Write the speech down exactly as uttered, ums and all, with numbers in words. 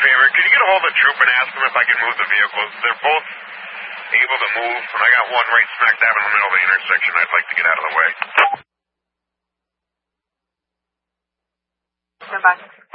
favor? Can you get a hold of the troop and ask them if I can move the vehicles? They're both able to move, and I got one right smack dab in the middle of the intersection. I'd like to get out of the way. Goodbye.